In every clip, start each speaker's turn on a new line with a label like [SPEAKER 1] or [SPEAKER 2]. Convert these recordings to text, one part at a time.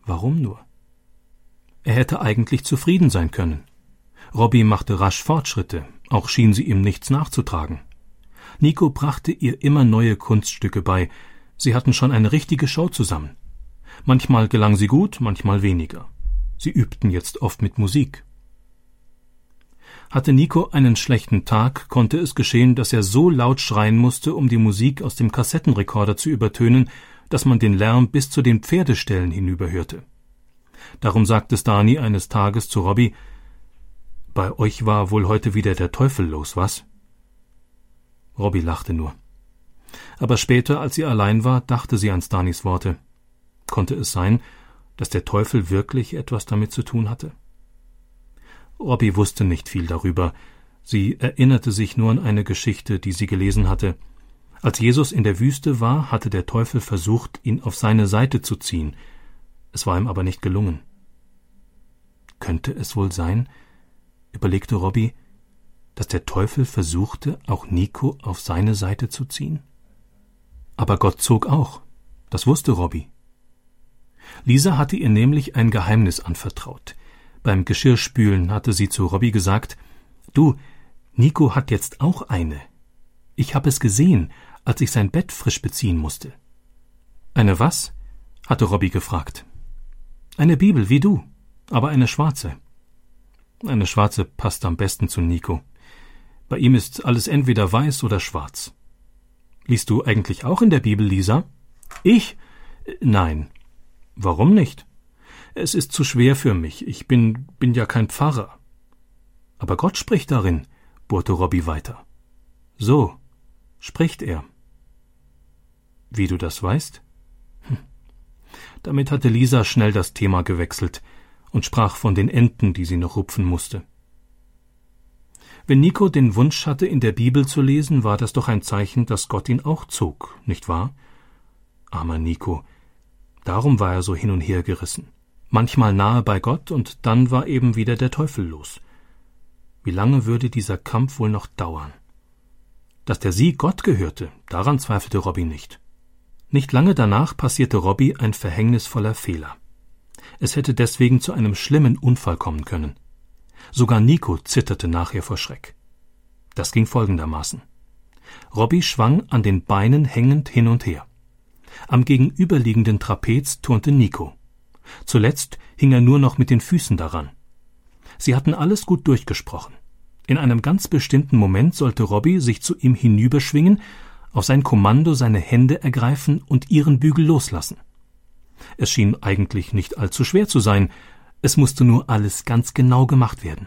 [SPEAKER 1] Warum nur? Er hätte eigentlich zufrieden sein können. Robbie machte rasch Fortschritte, auch schien sie ihm nichts nachzutragen. Nico brachte ihr immer neue Kunststücke bei, sie hatten schon eine richtige Show zusammen. Manchmal gelang sie gut, manchmal weniger. Sie übten jetzt oft mit Musik. Hatte Nico einen schlechten Tag, konnte es geschehen, dass er so laut schreien musste, um die Musik aus dem Kassettenrekorder zu übertönen, dass man den Lärm bis zu den Pferdeställen hinüberhörte. Darum sagte Stani eines Tages zu Robbie: »Bei euch war wohl heute wieder der Teufel los, was?« Robbie lachte nur. Aber später, als sie allein war, dachte sie an Stanis Worte. Konnte es sein, dass der Teufel wirklich etwas damit zu tun hatte? Robbie wusste nicht viel darüber. Sie erinnerte sich nur an eine Geschichte, die sie gelesen hatte. Als Jesus in der Wüste war, hatte der Teufel versucht, ihn auf seine Seite zu ziehen. Es war ihm aber nicht gelungen. Könnte es wohl sein, überlegte Robbie, dass der Teufel versuchte, auch Nico auf seine Seite zu ziehen? Aber Gott zog auch. Das wusste Robbie. Lisa hatte ihr nämlich ein Geheimnis anvertraut. Beim Geschirrspülen hatte sie zu Robbie gesagt: »Du, Nico hat jetzt auch eine. Ich habe es gesehen, als ich sein Bett frisch beziehen musste.« »Eine was?« hatte Robbie gefragt. »Eine Bibel, wie du, aber eine schwarze.« Eine schwarze passt am besten zu Nico. Bei ihm ist alles entweder weiß oder schwarz. »Liest du eigentlich auch in der Bibel, Lisa?« »Ich? Nein.« »Warum nicht?« »Es ist zu schwer für mich. Ich bin ja kein Pfarrer.« »Aber Gott spricht darin«, bohrte Robbie weiter. »So, spricht er.« »Wie du das weißt?« Damit hatte Lisa schnell das Thema gewechselt und sprach von den Enten, die sie noch rupfen musste. Wenn Nico den Wunsch hatte, in der Bibel zu lesen, war das doch ein Zeichen, dass Gott ihn auch zog, nicht wahr? Armer Nico. Darum war er so hin und her gerissen. Manchmal nahe bei Gott, und dann war eben wieder der Teufel los. Wie lange würde dieser Kampf wohl noch dauern? Dass der Sieg Gott gehörte, daran zweifelte Robbie nicht. Nicht lange danach passierte Robbie ein verhängnisvoller Fehler. Es hätte deswegen zu einem schlimmen Unfall kommen können. Sogar Nico zitterte nachher vor Schreck. Das ging folgendermaßen. Robbie schwang an den Beinen hängend hin und her. Am gegenüberliegenden Trapez turnte Nico. Zuletzt hing er nur noch mit den Füßen daran. Sie hatten alles gut durchgesprochen. In einem ganz bestimmten Moment sollte Robbie sich zu ihm hinüberschwingen, auf sein Kommando seine Hände ergreifen und ihren Bügel loslassen. Es schien eigentlich nicht allzu schwer zu sein, es musste nur alles ganz genau gemacht werden.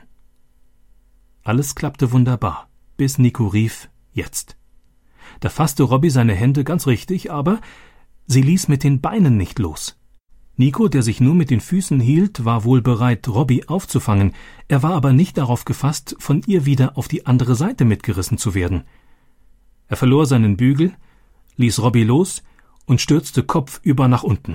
[SPEAKER 1] Alles klappte wunderbar, bis Nico rief: »Jetzt!« Da fasste Robbie seine Hände ganz richtig, aber sie ließ mit den Beinen nicht los. Nico, der sich nur mit den Füßen hielt, war wohl bereit, Robbie aufzufangen, er war aber nicht darauf gefasst, von ihr wieder auf die andere Seite mitgerissen zu werden. Er verlor seinen Bügel, ließ Robbie los und stürzte kopfüber nach unten.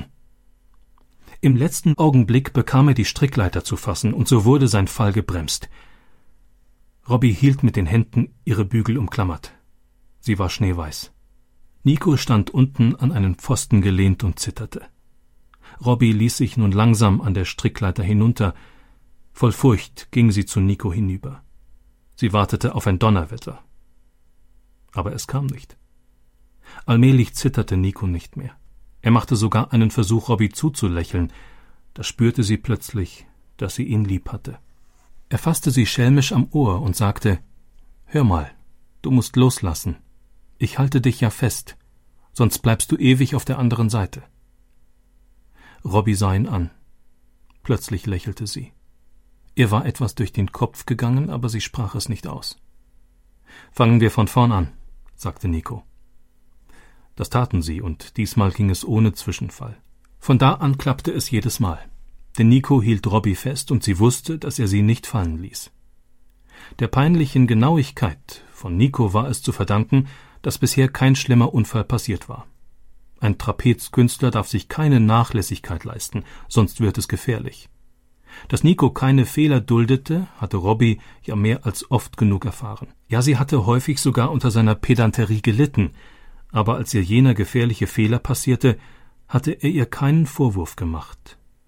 [SPEAKER 1] Im letzten Augenblick bekam er die Strickleiter zu fassen, und so wurde sein Fall gebremst. Robbie hielt mit den Händen ihre Bügel umklammert. Sie war schneeweiß. Nico stand unten an einen Pfosten gelehnt und zitterte. Robbie ließ sich nun langsam an der Strickleiter hinunter. Voll Furcht ging sie zu Nico hinüber. Sie wartete auf ein Donnerwetter. Aber es kam nicht. Allmählich zitterte Nico nicht mehr. Er machte sogar einen Versuch, Robbie zuzulächeln. Da spürte sie plötzlich, dass sie ihn lieb hatte. Er fasste sie schelmisch am Ohr und sagte: »Hör mal, du musst loslassen. Ich halte dich ja fest, sonst bleibst du ewig auf der anderen Seite.« Robbie sah ihn an. Plötzlich lächelte sie. Ihr war etwas durch den Kopf gegangen, aber sie sprach es nicht aus. »Fangen wir von vorn an«, sagte Nico. Das taten sie, und diesmal ging es ohne Zwischenfall. Von da an klappte es jedes Mal. Denn Nico hielt Robbie fest, und sie wusste, dass er sie nicht fallen ließ. Der peinlichen Genauigkeit von Nico war es zu verdanken, dass bisher kein schlimmer Unfall passiert war. Ein Trapezkünstler darf sich keine Nachlässigkeit leisten, sonst wird es gefährlich. Dass Nico keine Fehler duldete, hatte Robbie ja mehr als oft genug erfahren. Ja, sie hatte häufig sogar unter seiner Pedanterie gelitten, aber als ihr jener gefährliche Fehler passierte, hatte er ihr keinen Vorwurf gemacht.